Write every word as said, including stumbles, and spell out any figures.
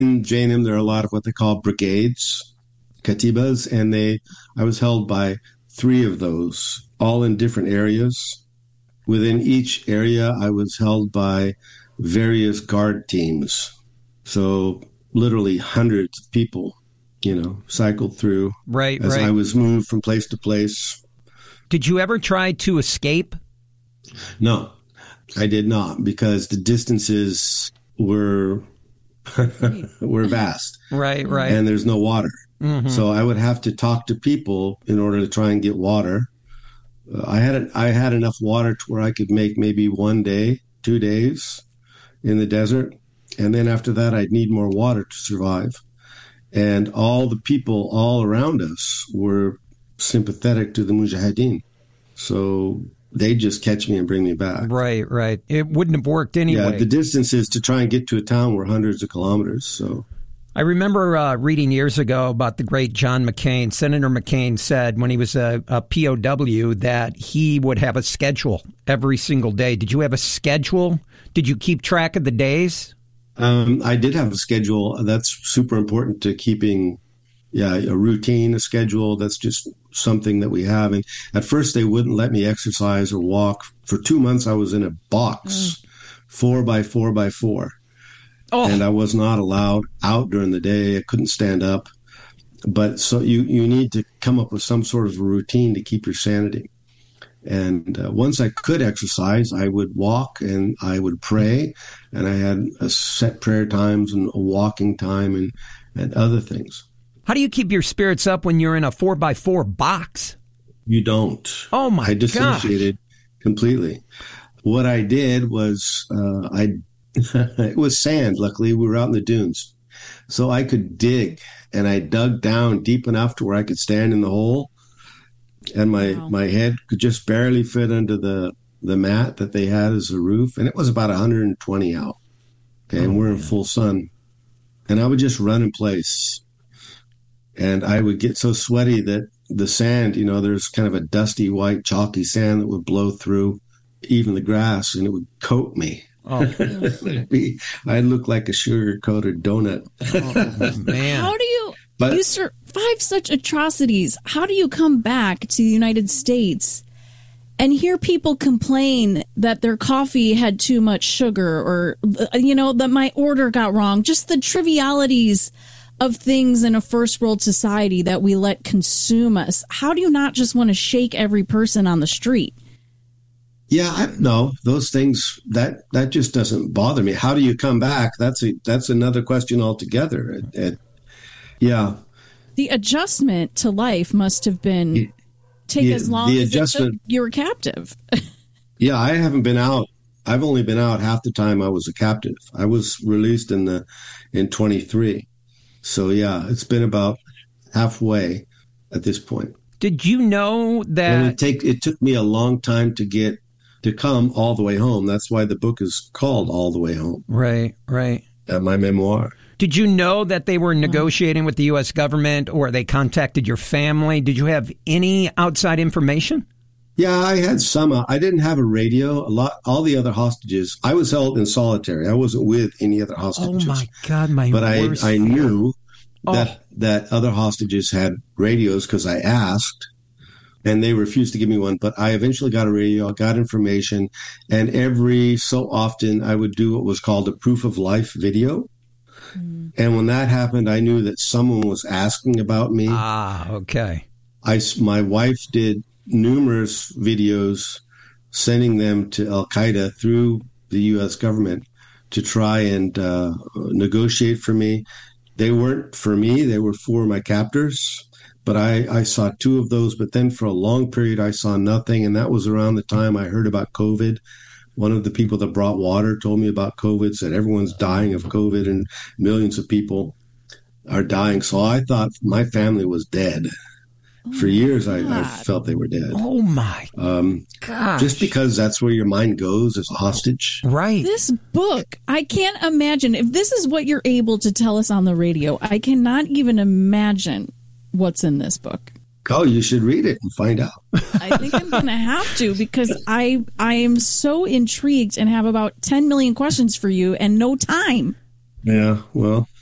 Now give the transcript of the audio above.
in Jainism, there are a lot of what they call brigades, katibas, and they, I was held by three of those, all in different areas. Within each area, I was held by various guard teams. So literally hundreds of people, you know, cycled through right, as right. I was moved from place to place. Did you ever try to escape? No, I did not, because the distances were were vast. Right, right. And there's no water. Mm-hmm. So I would have to talk to people in order to try and get water. Uh, I had I had enough water to where I could make maybe one day, two days in the desert. And then after that, I'd need more water to survive. And all the people all around us were sympathetic to the Mujahideen. So they just catch me and bring me back. Right, right. It wouldn't have worked anyway. Yeah, the distances to try and get to a town were hundreds of kilometers. So I remember uh, reading years ago about the great John McCain. Senator McCain said when he was a, a P O W that he would have a schedule every single day. Did you have a schedule? Did you keep track of the days? Um, I did have a schedule. That's super important to keeping, yeah, a routine, a schedule. That's just something that we have. And at first, they wouldn't let me exercise or walk. For two months, I was in a box, mm. four by four by four. Oh. And I was not allowed out during the day. I couldn't stand up. But so you, you need to come up with some sort of a routine to keep your sanity. And uh, once I could exercise, I would walk and I would pray. And I had a set prayer times and a walking time and, and other things. How do you keep your spirits up when you're in a four by four box? You don't. Oh, my God. I dissociated gosh. completely. What I did was uh, I it was sand. Luckily, we were out in the dunes. So I could dig, and I dug down deep enough to where I could stand in the hole. And my, wow. my head could just barely fit under the, the mat that they had as a roof. And it was about one hundred twenty out. Okay, oh, and we're man. in full sun. And I would just run in place. And I would get so sweaty that the sand, you know, there's kind of a dusty, white, chalky sand that would blow through even the grass, and it would coat me. Oh, be, I'd look like a sugar-coated donut. Oh, man. How do you... But, you survive such atrocities. How do you come back to the United States and hear people complain that their coffee had too much sugar or, you know, that my order got wrong? Just the trivialities of things in a first world society that we let consume us. How do you not just want to shake every person on the street? Yeah, I, no, those things, that that just doesn't bother me. How do you come back? That's a, that's another question altogether. It, it, Yeah. The adjustment to life must have been take the, as long the as adjustment, it took you were captive. Yeah, I haven't been out. I've only been out half the time I was a captive. I was released in the in twenty-three. So yeah, it's been about halfway at this point. Did you know that and it take it took me a long time to get to come all the way home. That's why the book is called All the Way Home. Right, right. Uh, my memoir. Did you know that they were negotiating with the U S government, or they contacted your family? Did you have any outside information? Yeah, I had some. Uh, I didn't have a radio. A lot. All the other hostages, I was held in solitary. I wasn't with any other hostages. Oh my God, my But I, worst I knew oh. that that other hostages had radios because I asked, and they refused to give me one. But I eventually got a radio. I got information, and every so often I would do what was called a proof of life video. And when that happened, I knew that someone was asking about me. Ah, okay. I, my wife did numerous videos sending them to Al-Qaeda through the U S government to try and uh, negotiate for me. They weren't for me. They were for my captors. But I, I saw two of those. But then for a long period, I saw nothing. And that was around the time I heard about COVID. One of the people that brought water told me about COVID, said everyone's dying of COVID and millions of people are dying. So I thought my family was dead. Oh For years, I, I felt they were dead. Oh, my um, gosh. Just because that's where your mind goes as a hostage. Right. This book, I can't imagine. If this is what you're able to tell us on the radio, I cannot even imagine what's in this book. Oh, you should read it and find out. I think I'm going to have to, because I I am so intrigued and have about ten million questions for you and no time. Yeah, well,